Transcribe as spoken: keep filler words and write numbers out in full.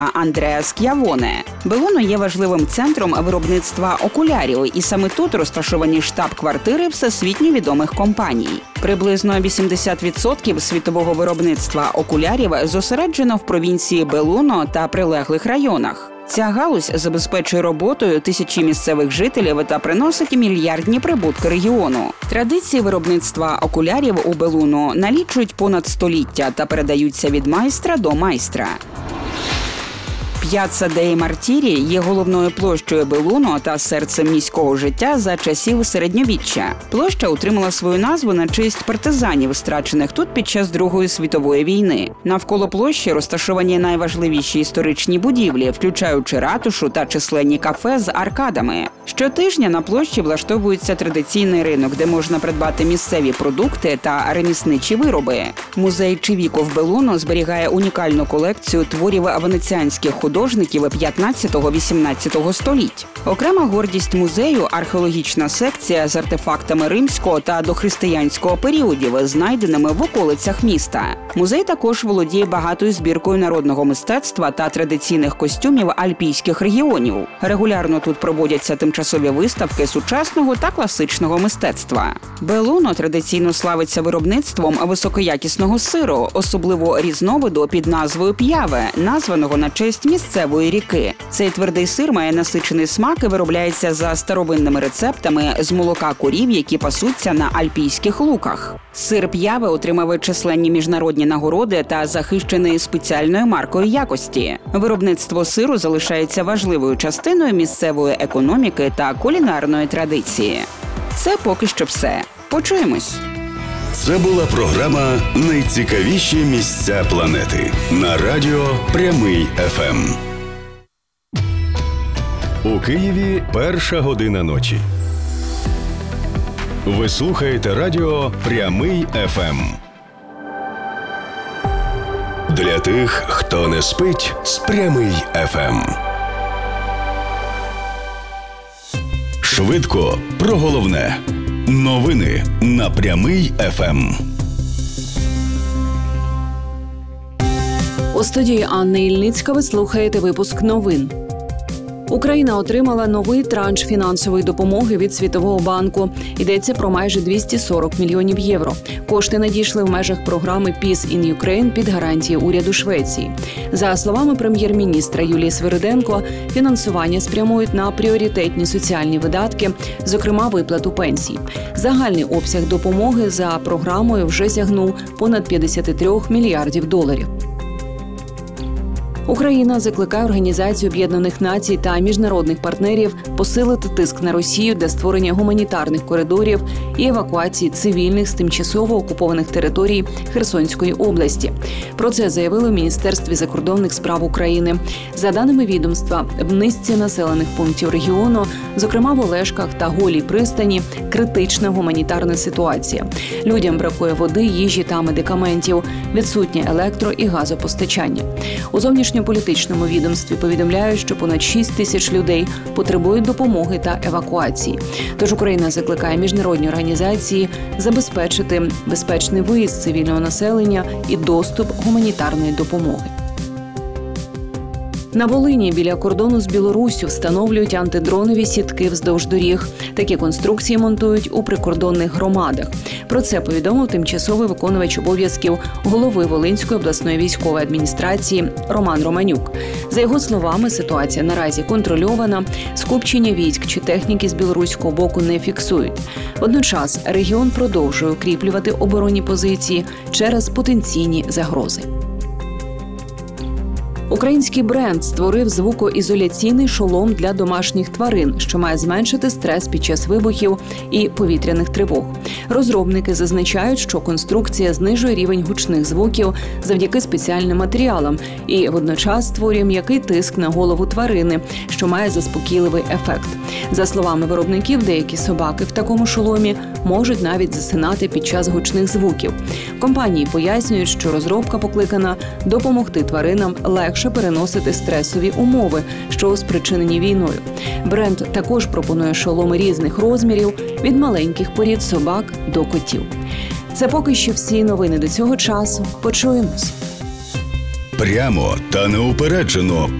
Андреа Ск'явоне. Беллуно є важливим центром виробництва окулярів, і саме тут розташовані штаб-квартири всесвітньо відомих компаній. Приблизно вісімдесят відсотків світового виробництва окулярів зосереджено в провінції Беллуно та прилеглих районах. Ця галузь забезпечує роботою тисячі місцевих жителів та приносить мільярдні прибутки регіону. Традиції виробництва окулярів у Беллуно налічують понад століття та передаються від майстра до майстра. П'яцца деї Мартірі є головною площею Беллуно та серцем міського життя за часів середньовіччя. Площа отримала свою назву на честь партизанів, страчених тут під час Другої світової війни. Навколо площі розташовані найважливіші історичні будівлі, включаючи ратушу та численні кафе з аркадами. Щотижня на площі влаштовується традиційний ринок, де можна придбати місцеві продукти та ремісничі вироби. Музей Чивіко в Беллуно зберігає унікальну колекцію творів венеціанських художників п'ятнадцятого-вісімнадцятого століть. Окрема гордість музею – археологічна секція з артефактами римського та дохристиянського періодів, знайденими в околицях міста. Музей також володіє багатою збіркою народного мистецтва та традиційних костюмів альпійських регіонів. Регулярно тут проводяться тимчасові виставки сучасного та класичного мистецтва. Беллуно традиційно славиться виробництвом високоякісного сиру, особливо різновиду під назвою п'яве, названого на честь місцевої ріки. Цей твердий сир має насичений смак і виробляється за старовинними рецептами з молока корів, які пасуться на альпійських луках. Сир п'яве отримав численні міжнародні нагороди та захищений спеціальною маркою якості. Виробництво сиру залишається важливою частиною місцевої економіки та кулінарної традиції. Це поки що все. Почуємось! Це була програма «Найцікавіші місця планети» на радіо Прямий еф ем. У Києві перша година ночі. Ви слухаєте радіо Прямий еф ем. Для тих, хто не спить з Прямий еф ем. Швидко про головне. Новини на Прямий еф ем. У студії Анна Ільницька ви слухаєте випуск новин. Україна отримала новий транш фінансової допомоги від Світового банку. Йдеться про майже двісті сорок мільйонів євро. Кошти надійшли в межах програми Peace in Ukraine під гарантії уряду Швеції. За словами прем'єр-міністра Юлії Свириденко, фінансування спрямують на пріоритетні соціальні видатки, зокрема виплату пенсій. Загальний обсяг допомоги за програмою вже сягнув понад п'ятдесят три мільярдів доларів. Україна закликає Організацію Об'єднаних Націй та міжнародних партнерів посилити тиск на Росію для створення гуманітарних коридорів і евакуації цивільних з тимчасово окупованих територій Херсонської області. Про це заявили в Міністерстві закордонних справ України. За даними відомства, в низці населених пунктів регіону, зокрема в Олешках та Голій пристані, критична гуманітарна ситуація. Людям бракує води, їжі та медикаментів, відсутнє електро- і газопостачання. У зовнішньополітичному відомстві повідомляють, що понад шість тисяч людей потребують допомоги та евакуації. Тож Україна закликає міжнародні організації забезпечити безпечний виїзд цивільного населення і доступ гуманітарної допомоги. На Волині біля кордону з Білоруссю встановлюють антидронові сітки вздовж доріг. Такі конструкції монтують у прикордонних громадах. Про це повідомив тимчасовий виконувач обов'язків голови Волинської обласної військової адміністрації Роман Романюк. За його словами, ситуація наразі контрольована, скупчення військ чи техніки з білоруського боку не фіксують. Водночас регіон продовжує укріплювати оборонні позиції через потенційні загрози. Український бренд створив звукоізоляційний шолом для домашніх тварин, що має зменшити стрес під час вибухів і повітряних тривог. Розробники зазначають, що конструкція знижує рівень гучних звуків завдяки спеціальним матеріалам і водночас створює м'який тиск на голову тварини, що має заспокійливий ефект. За словами виробників, деякі собаки в такому шоломі можуть навіть засинати під час гучних звуків. В компанії пояснюють, що розробка покликана допомогти тваринам легше переносити стресові умови, що спричинені війною. Бренд також пропонує шоломи різних розмірів, від маленьких порід собак до котів. Це поки що всі новини до цього часу. Почуємось. Прямо та неупереджено